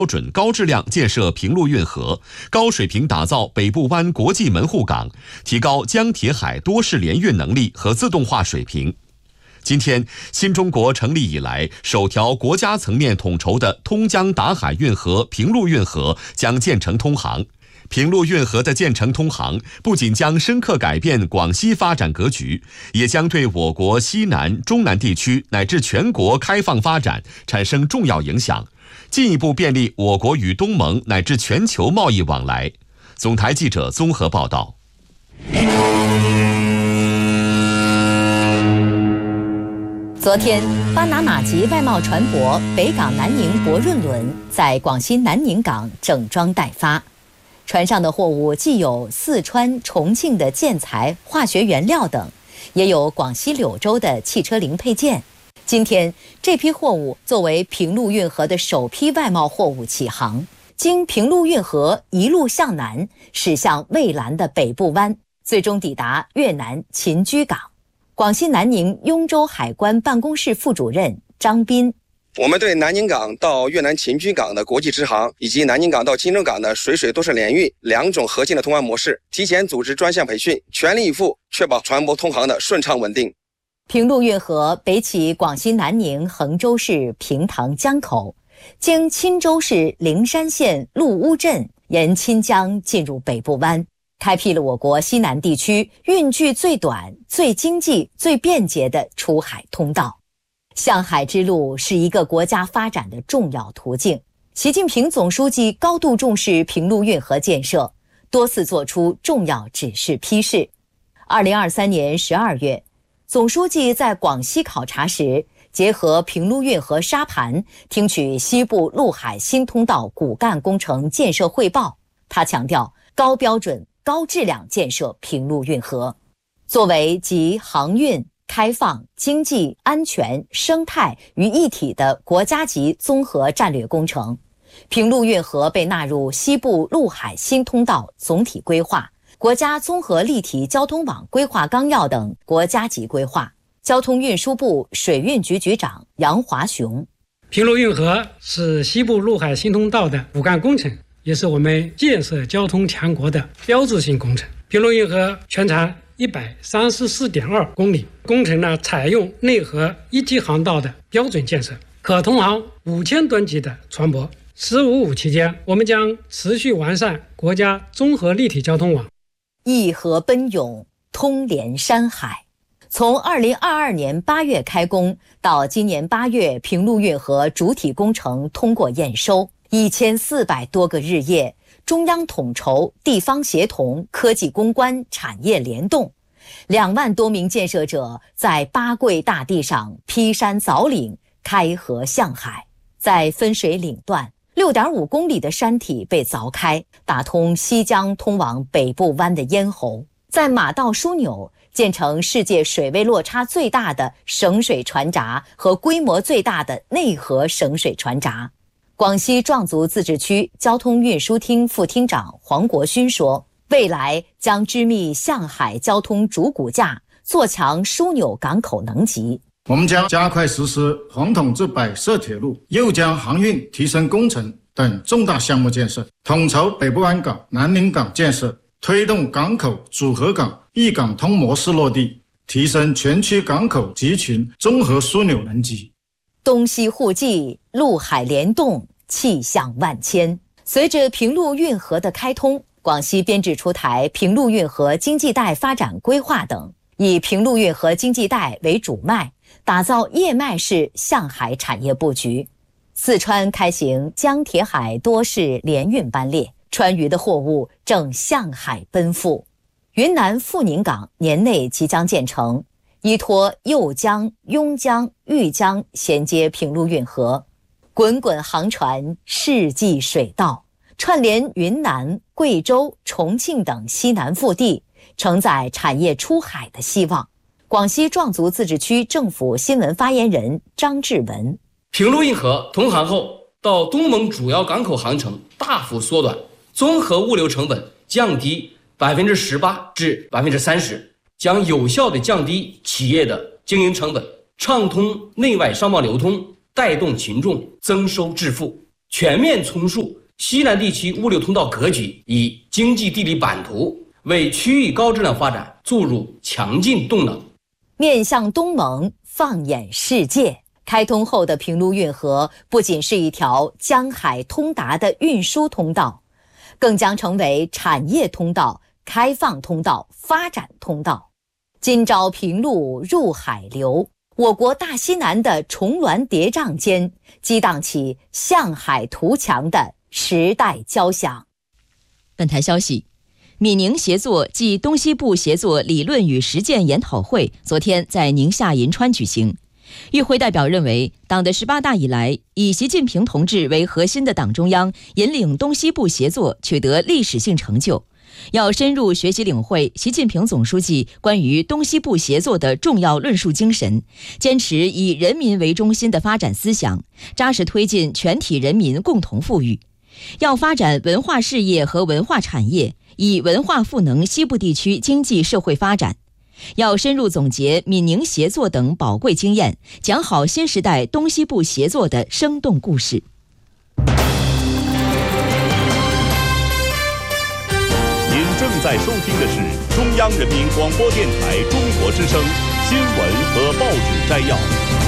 标准高质量建设平陆运河，高水平打造北部湾国际门户港，提高江铁海多式联运能力和自动化水平。今天，新中国成立以来首条国家层面统筹的通江达海运河平陆运河将建成通航。平陆运河的建成通航，不仅将深刻改变广西发展格局，也将对我国西南、中南地区乃至全国开放发展产生重要影响，进一步便利我国与东盟乃至全球贸易往来。总台记者综合报道。 昨天，巴拿马籍外贸船舶北港南宁博润轮在广西南宁港整装待发。船上的货物既有四川、重庆的建材、化学原料等，也有广西柳州的汽车零配件。今天，这批货物作为平陆运河的首批外贸货物起航，经平陆运河一路向南，驶向蔚蓝的北部湾，最终抵达越南秦居港。广西南宁雍州海关办公室副主任张斌。 我们对南宁港到越南秦居港的国际直航，以及南宁港到钦州港的水多式联运两种核心的通航模式，提前组织专项培训，全力以赴确保船舶通航的顺畅稳定。 平陆运河北起广西南宁衡州市平塘江口，经钦州市灵山县陆乌镇，沿钦江进入北部湾，开辟了我国西南地区运距最短、最经济、最便捷的出海通道。向海之路是一个国家发展的重要途径。习近平总书记高度重视平陆运河建设，多次作出重要指示批示。2023年12月，总书记在广西考察时，结合平陆运河沙盘，听取西部陆海新通道骨干工程建设汇报。他强调，高标准、高质量建设平陆运河，作为集航运、开放、经济、安全、生态于一体的国家级综合战略工程，平陆运河被纳入西部陆海新通道总体规划、国家综合立体交通网规划纲要等国家级规划。交通运输部水运局局长杨华雄： 平陆运河是西部陆海新通道的骨干工程，也是我们建设交通强国的标志性工程。平陆运河全长134.2公里，工程呢采用内河一级航道的标准建设，可通航5000吨级的船舶。“15+5”期间，我们将持续完善国家综合立体交通网， 一河奔涌，通连山海。从2022年8月开工到今年8月，平陆运河主体工程通过验收，1400多个日夜。中央统筹、地方协同、科技攻关、产业联动，2万多名建设者在八桂大地上劈山凿岭，开河向海。在分水岭段，6.5公里的山体被凿开，打通西江通往北部湾的咽喉。在马道枢纽建成世界水位落差最大的省水船闸和规模最大的内河省水船闸。广西壮族自治区交通运输厅副厅长黄国勋说，未来将织密向海交通主骨架，做强枢纽港口能级。 我们将加快实施红统治摆设铁路、右江航运提升工程等重大项目建设，统筹北部湾港、南宁港建设，推动港口组合港、一港通模式落地，提升全区港口集群综合枢纽能级。 东西互济，陆海联动，气象万千。随着平陆运河的开通，广西编制出台平陆运河经济带发展规划等，以平陆运河经济带为主脉，打造叶脉式向海产业布局。四川开行江铁海多式联运班列，川渝的货物正向海奔赴。云南富宁港年内即将建成，依托右江、邕江、豫江衔接平陆运河，滚滚航船，世纪水道，串联云南、贵州、重庆等西南腹地，承载产业出海的希望。广西壮族自治区政府新闻发言人张志文： 平陆运河通航后，到东盟主要港口航程大幅缩短，综合物流成本降低18%至30%，将有效地降低企业的经营成本，畅通内外商贸流通，带动群众增收致富。 全面重塑西南地区物流通道格局与经济地理版图，为区域高质量发展注入强劲动能。 面向东盟，放眼世界。开通后的平陆运河不仅是一条江海通达的运输通道，更将成为产业通道、开放通道、发展通道。今朝平陆入海流，我国大西南的重峦叠嶂间激荡起向海图强的时代交响。 本台消息，闽宁协作暨东西部协作理论与实践研讨会昨天在宁夏银川举行。与会代表认为，党的18大以来，以习近平同志为核心的党中央引领东西部协作取得历史性成就，要深入学习领会习近平总书记关于东西部协作的重要论述精神，坚持以人民为中心的发展思想，扎实推进全体人民共同富裕。要发展文化事业和文化产业，以文化赋能西部地区经济社会发展。要深入总结闽宁协作等宝贵经验，讲好新时代东西部协作的生动故事。 您正在收听的是中央人民广播电台中国之声新闻和报纸摘要。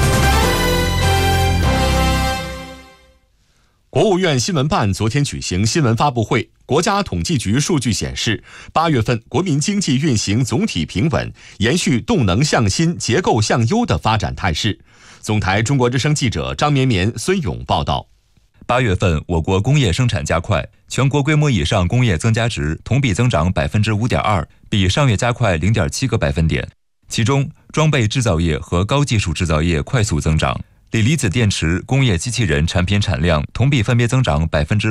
国务院新闻办昨天举行新闻发布会，国家统计局数据显示，8月份国民经济运行总体平稳，延续动能向新、结构向优的发展态势。总台中国之声记者张绵绵、孙勇报道。 8月份，我国工业生产加快，全国规模以上工业增加值同比增长 5.2%， 比上月加快 0.7个百分点。其中，装备制造业和高技术制造业快速增长。锂离子电池、工业机器人产品产量同比分别增长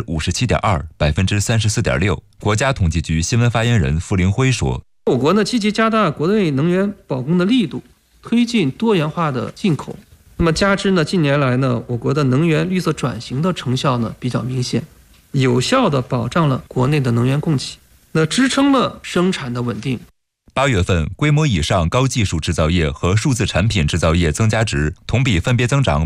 57.2%、34.6%。国家统计局新闻发言人傅凌辉说：“ 我国呢积极加大国内能源保供的力度，推进多元化的进口。那么加之呢，近年来呢，我国的能源绿色转型的成效呢比较明显，有效地保障了国内的能源供给，那支撑了生产的稳定。 8月份，规模以上高技术制造业和数字产品制造业增加值同比分别增长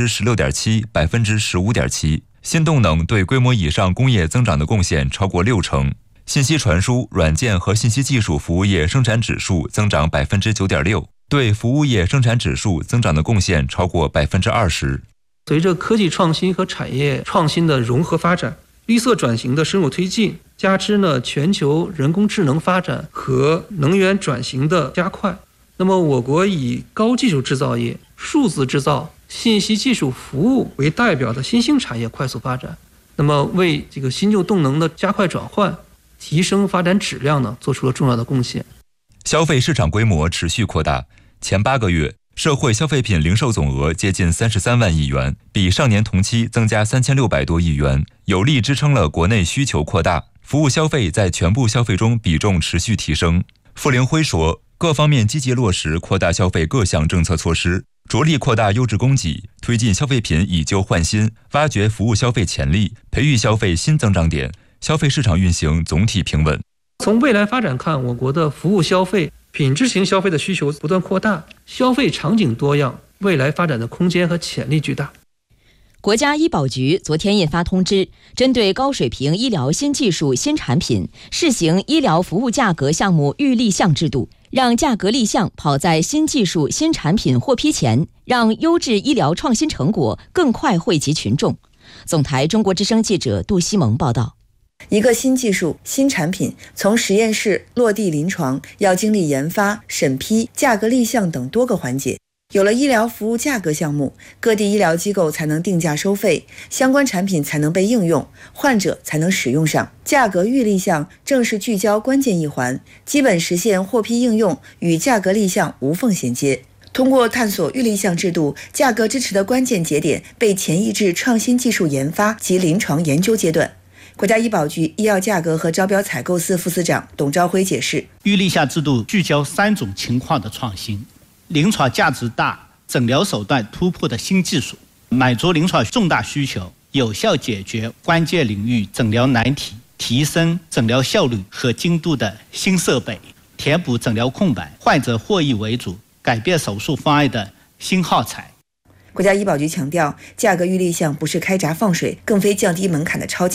16.7%、15.7%。新动能对规模以上工业增长的贡献超过60%。信息传输、软件和信息技术服务业生产指数增长 9.6%， 对服务业生产指数增长的贡献超过 20%。 随着科技创新和产业创新的融合发展，绿色转型的深入推进，加之呢全球人工智能发展和能源转型的加快，那么我国以高技术制造业、数字制造、信息技术服务为代表的新兴产业快速发展，那么为这个新旧动能的加快转换、提升发展质量呢做出了重要的贡献。 消费市场规模持续扩大，前8个月社会消费品零售总额接近33万亿元，比上年同期增加3600多亿元，有力支撑了国内需求扩大。服务消费在全部消费中比重持续提升。傅凌辉说，各方面积极落实扩大消费各项政策措施，着力扩大优质供给，推进消费品以旧换新，挖掘服务消费潜力，培育消费新增长点，消费市场运行总体平稳。 从未来发展看，我国的服务消费、品质型消费的需求不断扩大，消费场景多样，未来发展的空间和潜力巨大。 国家医保局昨天印发通知，针对高水平医疗新技术新产品，试行医疗服务价格项目预立项制度，让价格立项跑在新技术新产品获批前，让优质医疗创新成果更快惠及群众。总台中国之声记者杜西蒙报道。 一个新技术、新产品从实验室落地临床，要经历研发、审批、价格立项等多个环节。有了医疗服务价格项目，各地医疗机构才能定价收费，相关产品才能被应用，患者才能使用上。价格预立项正是聚焦关键一环，基本实现获批应用与价格立项无缝衔接。通过探索预立项制度，价格支持的关键节点被前移至创新技术研发及临床研究阶段。国家医保局医药价格和招标采购司副司长董兆辉解释， 预立项制度聚焦3种情况的创新：临床价值大、诊疗手段突破的新技术，满足临床重大需求，有效解决关键领域诊疗难题，提升诊疗效率和精度的新设备，填补诊疗空白，患者获益为主，改变手术方案的新耗材。 国家医保局强调，价格预立项不是开闸放水，更非降低门槛的超前